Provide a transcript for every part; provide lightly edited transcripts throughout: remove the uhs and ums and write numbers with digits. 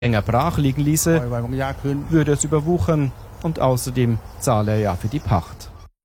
länger brach liegen ließe, würde es überwuchern und außerdem zahle er ja für die Pacht.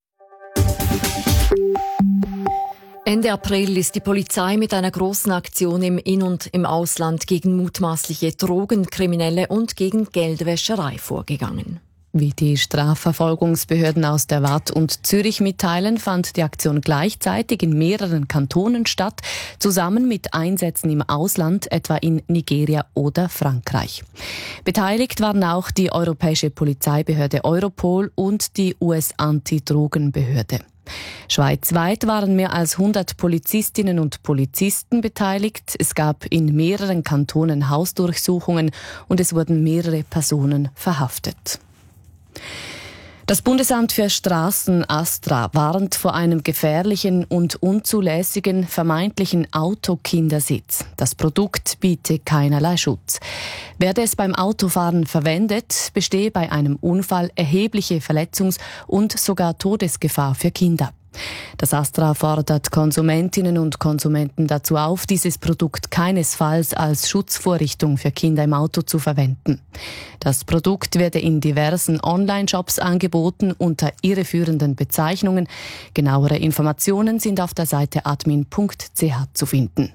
Ende April ist die Polizei mit einer großen Aktion im In- und im Ausland gegen mutmaßliche Drogenkriminelle und gegen Geldwäscherei vorgegangen. Wie die Strafverfolgungsbehörden aus der Waadt und Zürich mitteilen, fand die Aktion gleichzeitig in mehreren Kantonen statt, zusammen mit Einsätzen im Ausland, etwa in Nigeria oder Frankreich. Beteiligt waren auch die europäische Polizeibehörde Europol und die US-Antidrogenbehörde. Schweizweit waren mehr als 100 Polizistinnen und Polizisten beteiligt. Es gab in mehreren Kantonen Hausdurchsuchungen und es wurden mehrere Personen verhaftet. Das Bundesamt für Straßen ASTRA warnt vor einem gefährlichen und unzulässigen vermeintlichen Autokindersitz. Das Produkt biete keinerlei Schutz. Werde es beim Autofahren verwendet, bestehe bei einem Unfall erhebliche Verletzungs- und sogar Todesgefahr für Kinder. Das ASTRA fordert Konsumentinnen und Konsumenten dazu auf, dieses Produkt keinesfalls als Schutzvorrichtung für Kinder im Auto zu verwenden. Das Produkt werde in diversen Online-Shops angeboten unter irreführenden Bezeichnungen. Genauere Informationen sind auf der Seite admin.ch zu finden.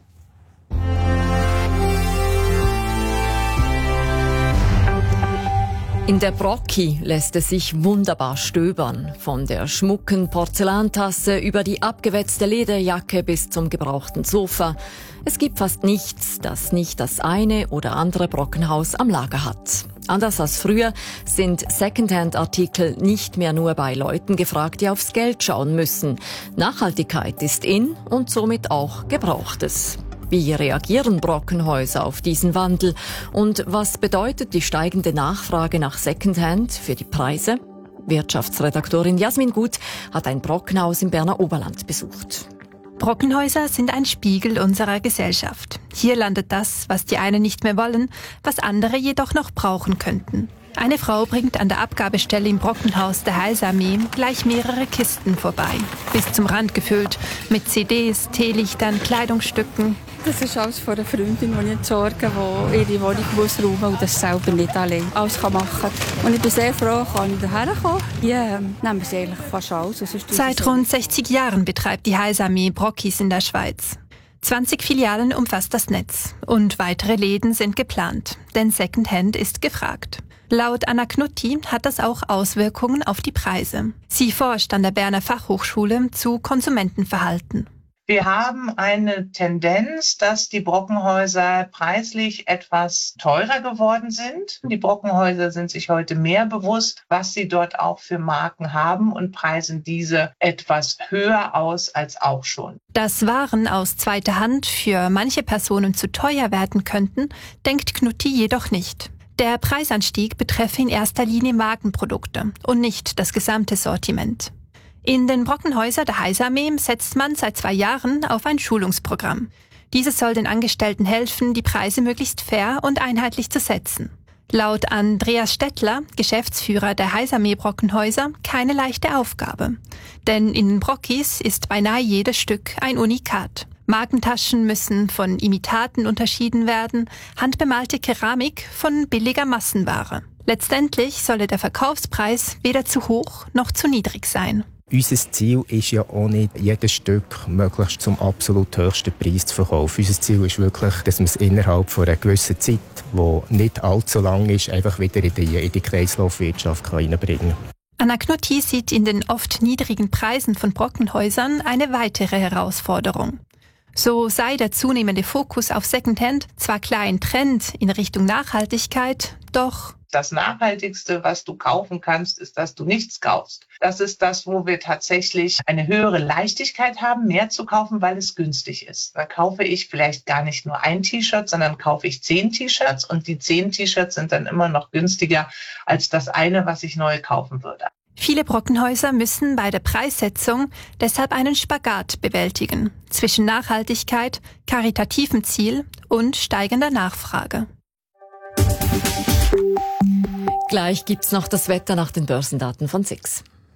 In der Brocchi lässt es sich wunderbar stöbern. Von der schmucken Porzellantasse über die abgewetzte Lederjacke bis zum gebrauchten Sofa. Es gibt fast nichts, das nicht das eine oder andere Brockenhaus am Lager hat. Anders als früher sind Secondhand-Artikel nicht mehr nur bei Leuten gefragt, die aufs Geld schauen müssen. Nachhaltigkeit ist in und somit auch Gebrauchtes. Wie reagieren Brockenhäuser auf diesen Wandel? Und was bedeutet die steigende Nachfrage nach Secondhand für die Preise? Wirtschaftsredaktorin Jasmin Gut hat ein Brockenhaus im Berner Oberland besucht. Brockenhäuser sind ein Spiegel unserer Gesellschaft. Hier landet das, was die einen nicht mehr wollen, was andere jedoch noch brauchen könnten. Eine Frau bringt an der Abgabestelle im Brockenhaus der Heilsarmee gleich mehrere Kisten vorbei. Bis zum Rand gefüllt mit CDs, Teelichtern, Kleidungsstücken. Das ist alles von einer Freundin, die ich entsorge, die ihre Wohnung muss räumen und das selber nicht allein alles machen kann. Und ich bin sehr froh, kann ich daher kommen. Hier nehmen wir sie eigentlich fast alles. Seit rund 60 Jahren betreibt die Heilsarmee Brockis in der Schweiz. 20 Filialen umfasst das Netz und weitere Läden sind geplant, denn Secondhand ist gefragt. Laut Anna Knutti hat das auch Auswirkungen auf die Preise. Sie forscht an der Berner Fachhochschule zu Konsumentenverhalten. Wir haben eine Tendenz, dass die Brockenhäuser preislich etwas teurer geworden sind. Die Brockenhäuser sind sich heute mehr bewusst, was sie dort auch für Marken haben und preisen diese etwas höher aus als auch schon. Dass Waren aus zweiter Hand für manche Personen zu teuer werden könnten, denkt Knutti jedoch nicht. Der Preisanstieg betreffe in erster Linie Markenprodukte und nicht das gesamte Sortiment. In den Brockenhäusern der Heilsarmee setzt man seit 2 Jahren auf ein Schulungsprogramm. Dieses soll den Angestellten helfen, die Preise möglichst fair und einheitlich zu setzen. Laut Andreas Stettler, Geschäftsführer der Heilsarmee Brockenhäuser, keine leichte Aufgabe. Denn in den Brockis ist beinahe jedes Stück ein Unikat. Markentaschen müssen von Imitaten unterschieden werden, handbemalte Keramik von billiger Massenware. Letztendlich solle der Verkaufspreis weder zu hoch noch zu niedrig sein. Unser Ziel ist ja auch nicht, jedes Stück möglichst zum absolut höchsten Preis zu verkaufen. Unser Ziel ist wirklich, dass man es innerhalb von einer gewissen Zeit, die nicht allzu lang ist, einfach wieder in die Kreislaufwirtschaft reinbringen kann. Anna Knutti sieht in den oft niedrigen Preisen von Brockenhäusern eine weitere Herausforderung. So sei der zunehmende Fokus auf Secondhand zwar klar ein Trend in Richtung Nachhaltigkeit, doch das Nachhaltigste, was du kaufen kannst, ist, dass du nichts kaufst. Das ist das, wo wir tatsächlich eine höhere Leichtigkeit haben, mehr zu kaufen, weil es günstig ist. Da kaufe ich vielleicht gar nicht nur ein T-Shirt, sondern kaufe ich 10 T-Shirts und die 10 T-Shirts sind dann immer noch günstiger als das eine, was ich neu kaufen würde. Viele Brockenhäuser müssen bei der Preissetzung deshalb einen Spagat bewältigen zwischen Nachhaltigkeit, karitativem Ziel und steigender Nachfrage. Gleich gibt's noch das Wetter nach den Börsendaten von SIX.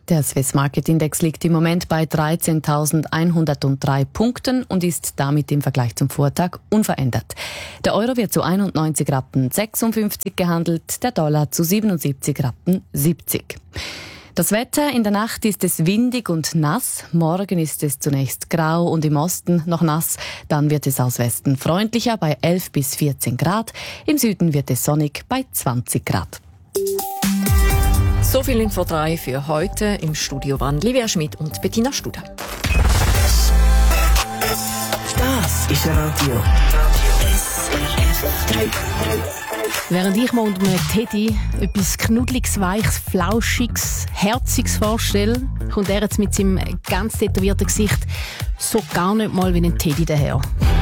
Der Swiss Market Index liegt im Moment bei 13.103 Punkten und ist damit im Vergleich zum Vortag unverändert. Der Euro wird zu 91,56 Rappen gehandelt, der Dollar zu 77,70 Rappen. Das Wetter: in der Nacht ist es windig und nass. Morgen ist es zunächst grau und im Osten noch nass. Dann wird es aus Westen freundlicher bei 11 bis 14 Grad. Im Süden wird es sonnig bei 20 Grad. So viel Info 3 für heute. Im Studio waren Livia Schmidt und Bettina Studer. Das ist Radio. Während ich mir unter einem Teddy etwas Knuddeliges, Weiches, Flauschiges, Herziges vorstelle, kommt er jetzt mit seinem ganz tätowierten Gesicht so gar nicht mal wie ein Teddy daher.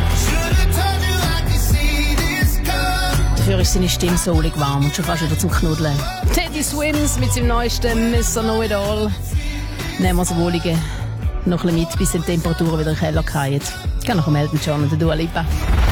Dafür ist seine Stimme soulig warm und schon fast wieder zum Knuddeln. Teddy Swims mit seinem neuesten Mr. Know-It-All. Nehmen wir das Wohlige noch ein bisschen mit, bis die Temperaturen wieder in den Keller fallen. Ich gehe nach dem Elton John und der Dua Lipa.